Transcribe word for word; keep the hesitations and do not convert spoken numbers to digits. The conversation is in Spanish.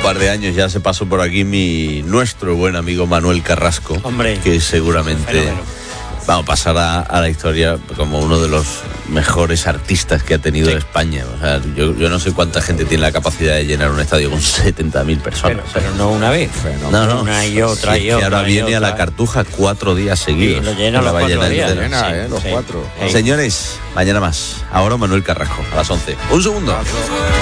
par de años ya se pasó por aquí mi nuestro buen amigo Manuel Carrasco. Hombre, que seguramente va a pasar a, a la historia como uno de los mejores artistas que ha tenido sí. España. O sea, yo, yo no sé cuánta gente tiene la capacidad de llenar un estadio con setenta mil personas. Pero, pero no una vez, no, no, no. Una y otra sí, y otra. Que ahora y viene otra. a la Cartuja cuatro días seguidos. Sí, lo llena los cuatro días. Llena, sí, eh, los sí. cuatro. Sí. Señores, mañana más. Ahora Manuel Carrasco, a las once. Un segundo.